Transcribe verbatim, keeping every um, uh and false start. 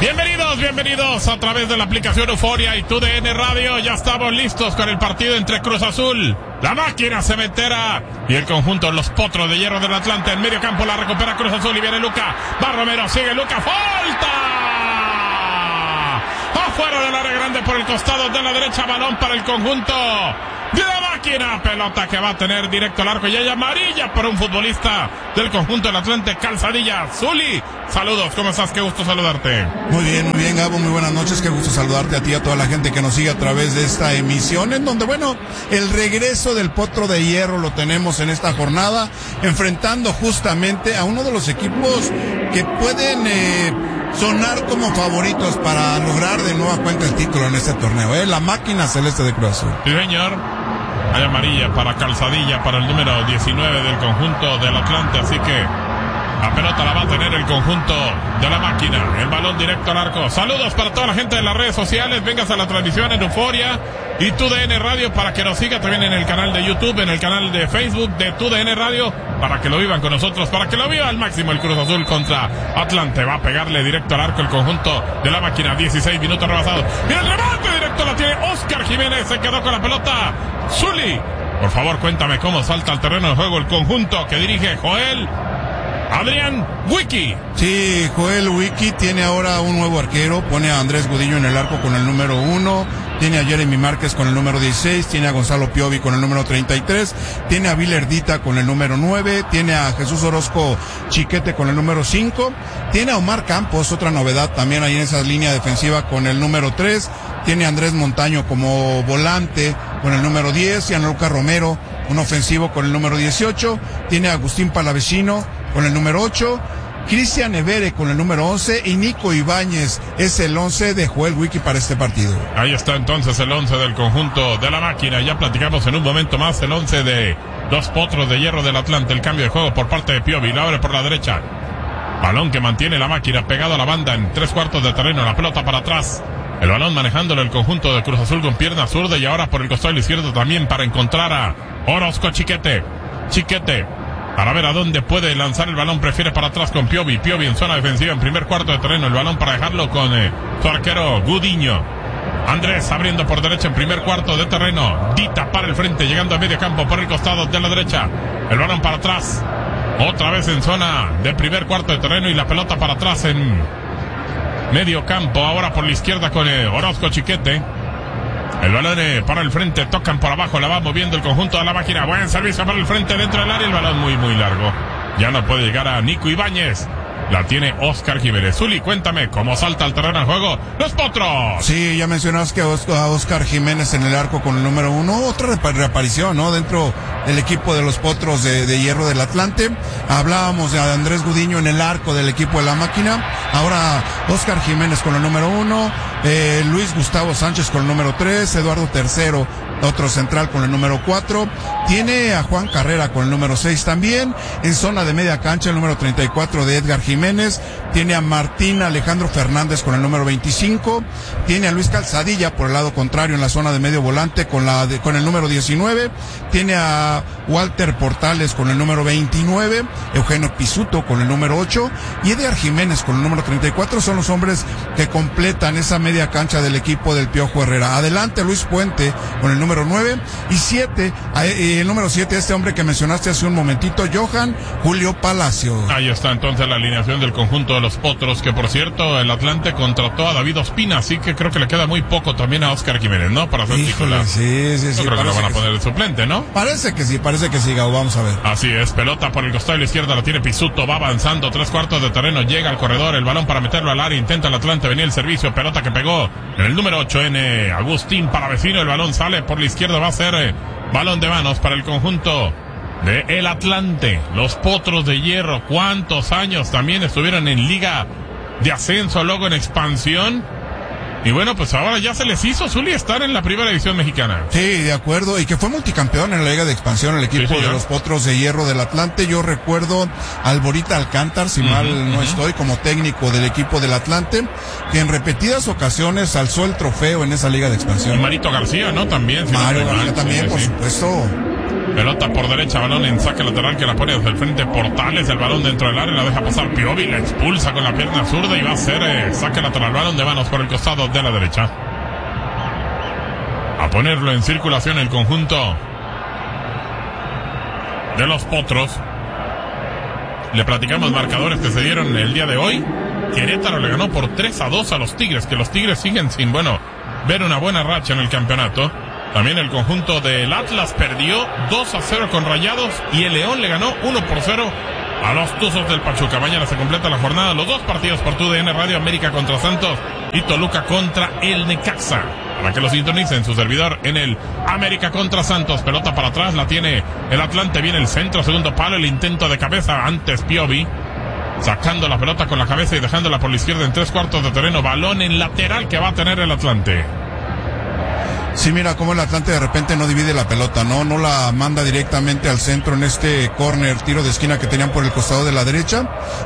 Bienvenidos, bienvenidos a través de la aplicación Euforia y T U D N Radio. Ya estamos listos con el partido entre Cruz Azul, la máquina cementera, y el conjunto de los Potros de Hierro del Atlante. En medio campo la recupera Cruz Azul y viene Luca. Va Romero, sigue Luca, ¡falta! Afuera del área grande por el costado de la derecha, balón para el conjunto de la máquina, pelota que va a tener directo al arco y hay amarilla para un futbolista del conjunto del Atlante, Calzadilla. Zuli, saludos, ¿cómo estás? Qué gusto saludarte. Muy bien, muy bien, Gabo, muy buenas noches, qué gusto saludarte a ti y a toda la gente que nos sigue a través de esta emisión, en donde, bueno, el regreso del Potro de Hierro lo tenemos en esta jornada, enfrentando justamente a uno de los equipos que pueden eh, sonar como favoritos para lograr de nueva cuenta el título en este torneo, ¿eh? La máquina celeste de Cruz Azul. Sí, señor. Hay amarilla para Calzadilla, para el número diecinueve del conjunto del Atlante, así que la pelota la va a tener el conjunto de la máquina. El balón directo al arco. Saludos para toda la gente de las redes sociales. Vengas a la transmisión en Euforia y T U D N Radio para que nos siga también en el canal de YouTube, en el canal de Facebook de T U D N Radio, para que lo vivan con nosotros, para que lo viva al máximo el Cruz Azul contra Atlante. Va a pegarle directo al arco el conjunto de la máquina. dieciséis minutos rebasados. Mira el remate directo, la tiene Oscar Jiménez. Se quedó con la pelota. Zuli, por favor, cuéntame cómo salta al terreno de juego el conjunto que dirige Joel Adrián Wiki. Sí, Joel Wiki tiene ahora un nuevo arquero, pone a Andrés Gudiño en el arco con el número uno, tiene a Jeremy Márquez con el número dieciséis, tiene a Gonzalo Piovi con el número treinta y tres, tiene a Vilerdita con el número nueve, tiene a Jesús Orozco Chiquete con el número cinco, tiene a Omar Campos, otra novedad también ahí en esa línea defensiva con el número tres, tiene a Andrés Montaño como volante con el número diez, y a Luca Romero, un ofensivo con el número dieciocho, tiene a Agustín Palavecino con el número ocho, Cristian Evere con el número once y Nico Ibáñez es el once de Joel Wiki para este partido. Ahí está entonces el once del conjunto de la máquina. Ya platicamos en un momento más el once de los Potros de Hierro del Atlante. El cambio de juego por parte de Piovi, la abre por la derecha. Balón que mantiene la máquina pegado a la banda en tres cuartos de terreno, la pelota para atrás. El balón manejándolo el conjunto de Cruz Azul con pierna zurda y ahora por el costado izquierdo también para encontrar a Orozco Chiquete. Chiquete, para ver a dónde puede lanzar el balón, prefiere para atrás con Piovi. Piovi en zona defensiva en primer cuarto de terreno, el balón para dejarlo con eh, su arquero Gudiño. Andrés abriendo por derecha en primer cuarto de terreno. Dita para el frente, llegando a medio campo por el costado de la derecha. El balón para atrás, otra vez en zona de primer cuarto de terreno y la pelota para atrás en medio campo, ahora por la izquierda con eh, Orozco Chiquete. El balón eh, para el frente, tocan por abajo, la va moviendo el conjunto de la máquina. Buen servicio para el frente, dentro del área, el balón muy muy largo. Ya no puede llegar a Nico Ibáñez. La tiene Oscar Jiménez. Zuli, cuéntame cómo salta al terreno de juego los Potros. Sí, ya mencionabas que a Oscar Jiménez en el arco con el número uno, otra reaparición, ¿no? Dentro del equipo de los Potros de, de Hierro del Atlante. Hablábamos de Andrés Gudiño en el arco del equipo de la máquina. Ahora Oscar Jiménez con el número uno, eh, Luis Gustavo Sánchez con el número tres, Eduardo Tercero, otro central con el número cuatro, tiene a Juan Carrera con el número seis también, en zona de media cancha el número treinta y cuatro de Edgar Jiménez, tiene a Martín Alejandro Fernández con el número veinticinco, tiene a Luis Calzadilla por el lado contrario en la zona de medio volante con la de, con el número diecinueve, tiene a Walter Portales con el número veintinueve, Eugenio Pisuto con el número ocho y Edgar Jiménez con el número treinta y cuatro, son los hombres que completan esa media cancha del equipo del Piojo Herrera. Adelante Luis Puente con el número nueve y siete, el número siete, este hombre que mencionaste hace un momentito, Johan Julio Palacio. Ahí está entonces la alineación del conjunto de los Potros, que por cierto el Atlante contrató a David Ospina, así que creo que le queda muy poco también a Oscar Jiménez, ¿no? Para ser titular. Sí, sí, sí. Yo creo que lo van a poner de suplente, ¿no? Parece que sí, parece que sí, Gabo, vamos a ver. Así es, pelota por el costado de la izquierda, la tiene Pisuto, va avanzando, tres cuartos de terreno, llega al corredor, el balón para meterlo al área, intenta el Atlante, venía el servicio, pelota que pegó en el número ocho en eh, Agustín Palavecino, el balón sale por la izquierda, va a ser eh, balón de manos para el conjunto de el Atlante. Los Potros de Hierro, cuántos años también estuvieron en Liga de Ascenso, luego en Expansión. Y bueno, pues ahora ya se les hizo, Zuli, estar en la primera división mexicana. Sí, de acuerdo, y que fue multicampeón en la Liga de Expansión, el equipo sí, de los Potros de Hierro del Atlante. Yo recuerdo a Alborita Alcántar, si uh-huh, mal no uh-huh. estoy, como técnico del equipo del Atlante, que en repetidas ocasiones alzó el trofeo en esa Liga de Expansión. Y Marito García, ¿no? También. Si Mario no García también, sí, por sí. supuesto. Pelota por derecha, balón en saque lateral que la pone desde el frente Portales, el balón dentro del área, la deja pasar Piovi, la expulsa con la pierna zurda y va a ser eh, saque lateral, balón de manos por el costado de la derecha. A ponerlo en circulación el conjunto de los Potros. Le platicamos marcadores que se dieron el día de hoy. Querétaro le ganó por tres a dos a los Tigres, que los Tigres siguen sin, bueno, ver una buena racha en el campeonato. También el conjunto del Atlas perdió dos a cero con Rayados y el León le ganó uno por cero a los Tuzos del Pachuca. Mañana se completa la jornada, los dos partidos por tu D N Radio, América contra Santos y Toluca contra el Necaxa. Para que lo sintonicen, su servidor en el América contra Santos. Pelota para atrás, la tiene el Atlante, viene el centro, segundo palo, el intento de cabeza, antes Piovi sacando la pelota con la cabeza y dejándola por la izquierda en tres cuartos de terreno. Balón en lateral que va a tener el Atlante. Sí, mira cómo el Atlante de repente no divide la pelota, no no la manda directamente al centro en este córner, tiro de esquina que tenían por el costado de la derecha.